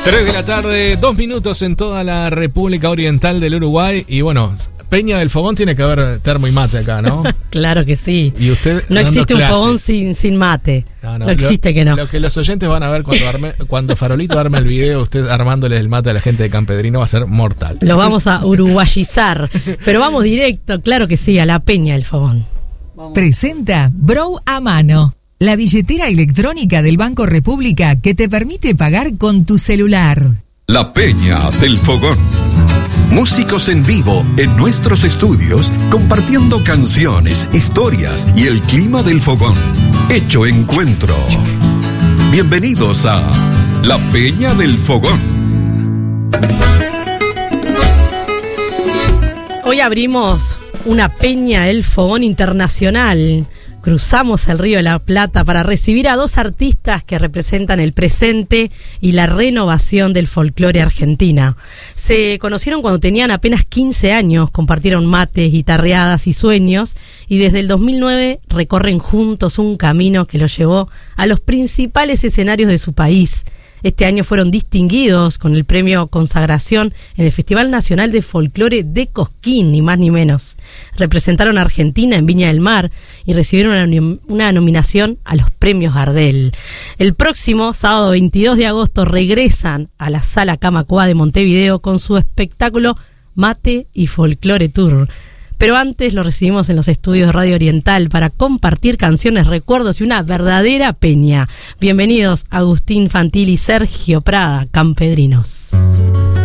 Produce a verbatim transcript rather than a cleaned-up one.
tres de la tarde, dos minutos en toda la República Oriental del Uruguay. Y bueno, Peña del Fogón tiene que haber termo y mate acá, ¿no? Claro que sí. Y usted no existe clases. Un fogón sin, sin mate. No, no, no existe lo, que no. Lo que los oyentes van a ver cuando, arme, cuando Farolito arme el video, usted armándoles el mate a la gente de Campedrino, va a ser mortal. Lo vamos a uruguayizar. Pero vamos directo, claro que sí, a la Peña del Fogón. Vamos. Presenta Bro a Mano, la billetera electrónica del Banco República que te permite pagar con tu celular. La Peña del Fogón. Músicos en vivo en nuestros estudios, compartiendo canciones, historias y el clima del fogón. Hecho encuentro. Bienvenidos a La Peña del Fogón. Hoy abrimos una Peña del Fogón internacional. Cruzamos el Río de la Plata para recibir a dos artistas que representan el presente y la renovación del folclore argentina. Se conocieron cuando tenían apenas quince años, compartieron mates, guitarreadas y sueños, y desde el dos mil nueve recorren juntos un camino que los llevó a los principales escenarios de su país. Este año fueron distinguidos con el premio Consagración en el Festival Nacional de Folclore de Cosquín, ni más ni menos. Representaron a Argentina en Viña del Mar y recibieron una, una nominación a los premios Gardel. El próximo sábado veintidós de agosto regresan a la Sala Camacuá de Montevideo con su espectáculo Mate y Folclore Tour. Pero antes lo recibimos en los estudios de Radio Oriental para compartir canciones, recuerdos y una verdadera peña. Bienvenidos Agustín Fantil y Sergio Prada, Campedrinos.